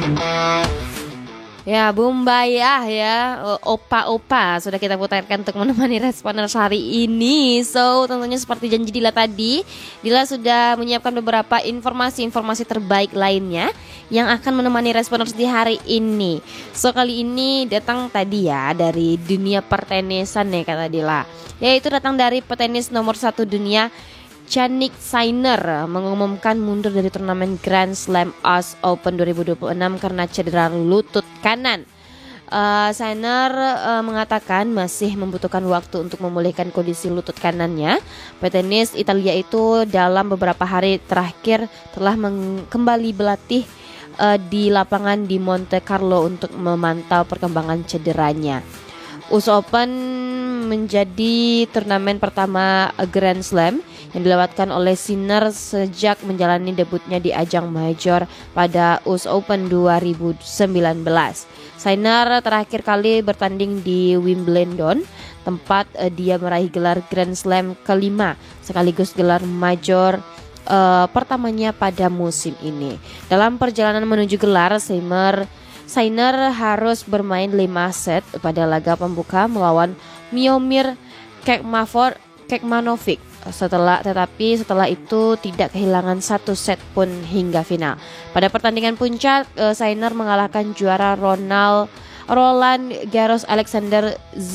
Ya, Bumbayah ya, opa-opa sudah kita putarkan untuk menemani Responers hari ini. So, tentunya seperti janji Dila tadi, Dila sudah menyiapkan beberapa informasi-informasi terbaik lainnya yang akan menemani Responers di hari ini. So, kali ini datang tadi ya dari dunia pertenisan nih kata Dila. Yaitu datang dari petenis nomor 1 dunia Jannik Sinner mengumumkan mundur dari turnamen Grand Slam US Open 2026 karena cedera lutut kanan. Sinner mengatakan masih membutuhkan waktu untuk memulihkan kondisi lutut kanannya. Petenis Italia itu dalam beberapa hari terakhir telah kembali berlatih di lapangan di Monte Carlo untuk memantau perkembangan cederanya. US Open menjadi turnamen pertama Grand Slam yang dilewatkan oleh Sinner sejak menjalani debutnya di ajang major pada US Open 2019. Sinner terakhir kali bertanding di Wimbledon, tempat dia meraih gelar Grand Slam kelima sekaligus gelar major pertamanya pada musim ini. Dalam perjalanan menuju gelar, Sinner harus bermain 5 set pada laga pembuka melawan Miomir Kekmanovic. Tetapi setelah itu tidak kehilangan 1 set pun hingga final. Pada pertandingan puncak, Sinner mengalahkan juara Roland Garros Alexander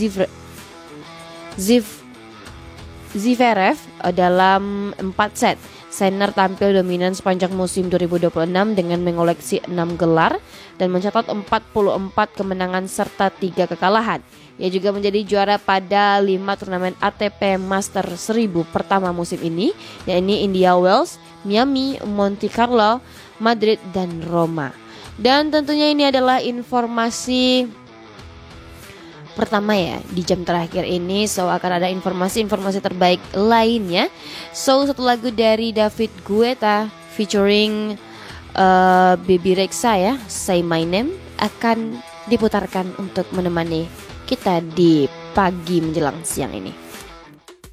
Zverev dalam 4 set. Sinner tampil dominan sepanjang musim 2026 dengan mengoleksi 6 gelar dan mencatat 44 kemenangan serta 3 kekalahan. Ia juga menjadi juara pada 5 turnamen ATP Master 1000 pertama musim ini, yakni India Wells, Miami, Monte Carlo, Madrid, dan Roma. Dan tentunya ini adalah informasi pertama ya di jam terakhir ini. So akan ada informasi-informasi terbaik lainnya. So satu lagu dari David Guetta featuring Baby Rexha ya, Say My Name akan diputarkan untuk menemani kita di pagi menjelang siang ini.